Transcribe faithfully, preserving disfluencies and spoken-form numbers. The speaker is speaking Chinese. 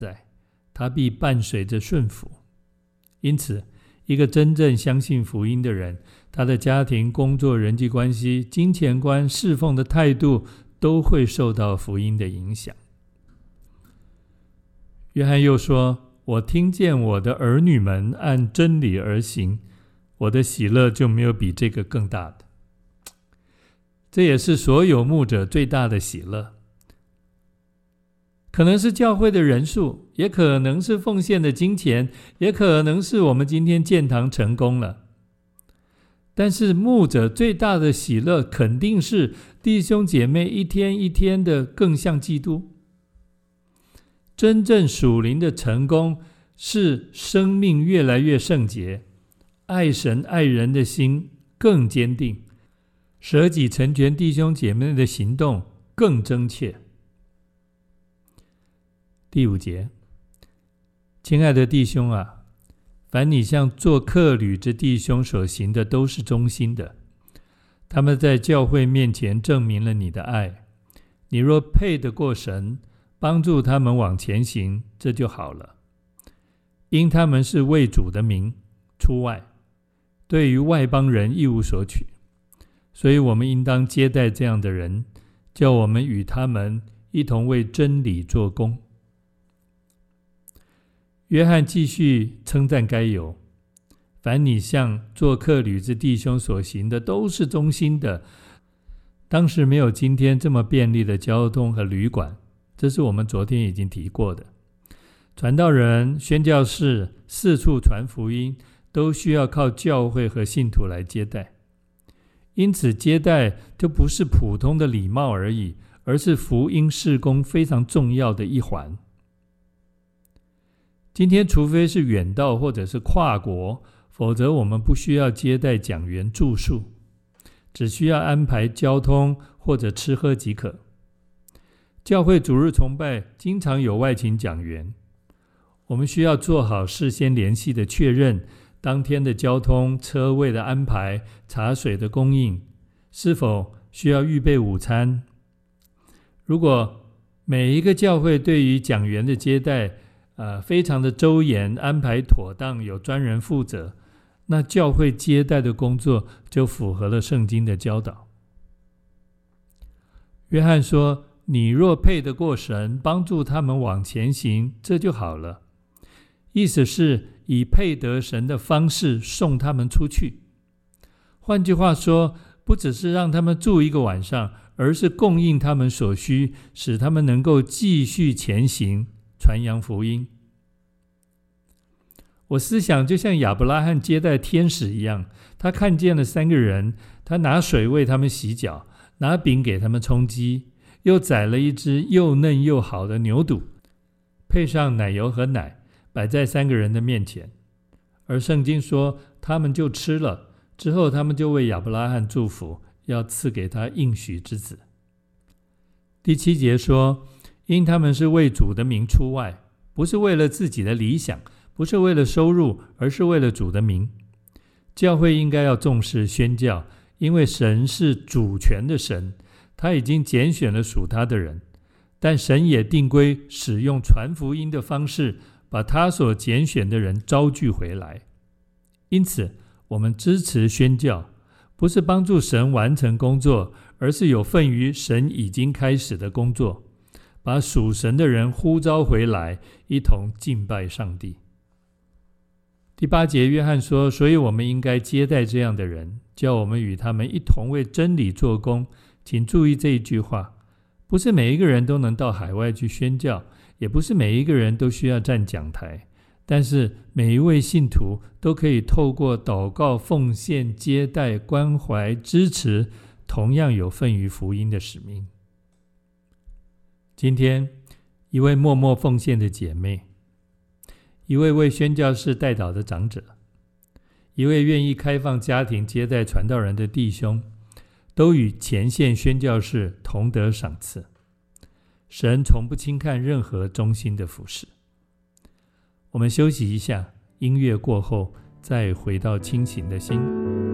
在，他必伴随着顺服。因此，一个真正相信福音的人，他的家庭、工作、人际关系、金钱观、侍奉的态度都会受到福音的影响。约翰又说，我听见我的儿女们按真理而行，我的喜乐就没有比这个更大的。这也是所有牧者最大的喜乐，可能是教会的人数，也可能是奉献的金钱，也可能是我们今天建堂成功了。但是牧者最大的喜乐肯定是弟兄姐妹一天一天的更像基督。真正属灵的成功是生命越来越圣洁，爱神爱人的心更坚定，舍己成全弟兄姐妹的行动更真切。第五节，亲爱的弟兄啊，凡你向做客旅之弟兄所行的都是忠心的，他们在教会面前证明了你的爱。你若配得过神，帮助他们往前行，这就好了。因他们是为主的名出外，对于外邦人一无所取，所以我们应当接待这样的人，叫我们与他们一同为真理做工。约翰继续称赞该犹，凡你向做客旅之弟兄所行的都是忠心的。当时没有今天这么便利的交通和旅馆，这是我们昨天已经提过的。传道人、宣教士四处传福音，都需要靠教会和信徒来接待。因此接待就不是普通的礼貌而已，而是福音事工非常重要的一环。今天除非是远道或者是跨国，否则我们不需要接待讲员住宿，只需要安排交通或者吃喝即可。教会主日崇拜经常有外请讲员，我们需要做好事先联系的确认，当天的交通、车位的安排、茶水的供应，是否需要预备午餐。如果每一个教会对于讲员的接待呃，非常的周延，安排妥当，有专人负责，那教会接待的工作就符合了圣经的教导。约翰说，你若配得过神，帮助他们往前行，这就好了。意思是以配得神的方式送他们出去。换句话说，不只是让他们住一个晚上，而是供应他们所需，使他们能够继续前行，传扬福音。我思想就像亚伯拉罕接待天使一样，他看见了三个人，他拿水为他们洗脚，拿饼给他们充饥，又宰了一只又嫩又好的牛犊，配上奶油和奶，摆在三个人的面前。而圣经说他们就吃了，之后他们就为亚伯拉罕祝福，要赐给他应许之子。第七节说，因他们是为主的名出外，不是为了自己的理想，不是为了收入，而是为了主的名。教会应该要重视宣教，因为神是主权的神，他已经拣选了属他的人，但神也定规使用传福音的方式，把他所拣选的人招聚回来。因此我们支持宣教，不是帮助神完成工作，而是有份于神已经开始的工作，把属神的人呼召回来，一同敬拜上帝。第八节，约翰说，所以我们应该接待这样的人，叫我们与他们一同为真理做工。请注意这一句话，不是每一个人都能到海外去宣教，也不是每一个人都需要站讲台，但是每一位信徒都可以透过祷告、奉献、接待、关怀、支持，同样有份于福音的使命。今天一位默默奉献的姐妹，一位为宣教士代祷的长者，一位愿意开放家庭接待传道人的弟兄，都与前线宣教士同得赏赐。神从不轻看任何忠心的服事。我们休息一下，音乐过后再回到清醒的心。